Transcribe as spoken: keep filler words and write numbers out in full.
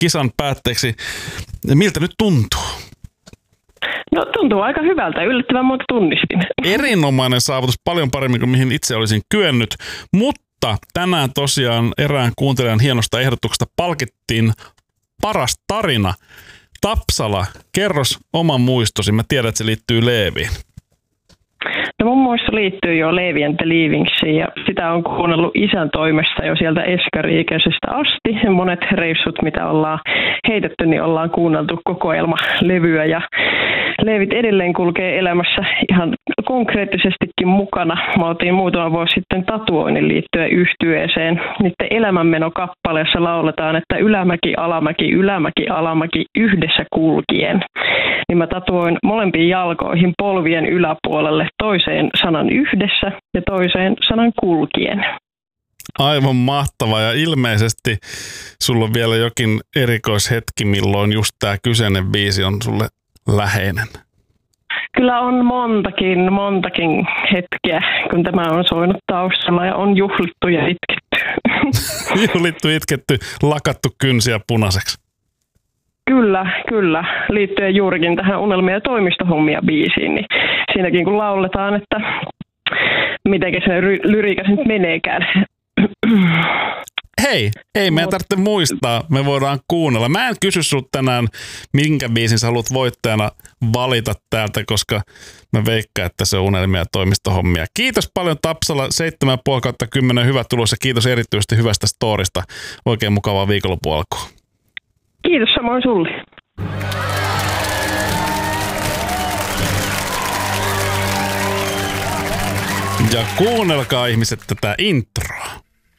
kisan päätteeksi. Miltä nyt tuntuu? No tuntuu aika hyvältä, yllättävän monta tunnistin. Erinomainen saavutus, paljon paremmin kuin mihin itse olisin kyennyt, mutta tänään tosiaan erään kuuntelijan hienosta ehdotuksesta palkittiin paras tarina. Tapsala, kerros oman muistosi, mä tiedän, että se liittyy Leeviin. No mun muista liittyy jo Leevi and the Leavingsiin ja sitä on kuunnellut isän toimesta jo sieltä eskari-ikäisestä asti. Ja monet reissut, mitä ollaan heitetty, niin ollaan kuunneltu kokoelma-levyä ja Leevit edelleen kulkee elämässä ihan konkreettisestikin mukana. Mä otin muutama vuosi sitten tatuoinnin liittyen yhtyeeseen. Niiden elämänmenokappaleessa lauletaan, että ylämäki, alamäki, ylämäki, alamäki yhdessä kulkien. Niin mä tatuoin molempiin jalkoihin polvien yläpuolelle toiseen sanan yhdessä ja toiseen sanan kulkien. Aivan mahtava ja ilmeisesti sulla on vielä jokin erikoishetki, milloin just tämä kyseinen biisi on sulle läheinen. Kyllä on montakin, montakin hetkeä, kun tämä on soinut taustalla ja on juhlittu ja itketty. Juhlittu, itketty, lakattu kynsiä punaiseksi. Kyllä, kyllä. Liittyen juurikin tähän Unelmia ja toimistohommia biisiin, niin siinäkin kun lauletaan, että miten se lyriikä nyt meneekään. Hei, ei meidän tarvitse muistaa, me voidaan kuunnella. Mä en kysy sut tänään, minkä biisin sä haluat voittajana valita täältä, koska mä veikkaan, että se on Unelmia ja toimistohommia. Kiitos paljon Tapsala, seitsemän pilkku viisi kautta kymmenen hyvä tulos ja kiitos erityisesti hyvästä storista. Oikein mukavaa viikonlopun alkua. Kiitos samoin sulle. Ja kuunnelkaa ihmiset tätä introa.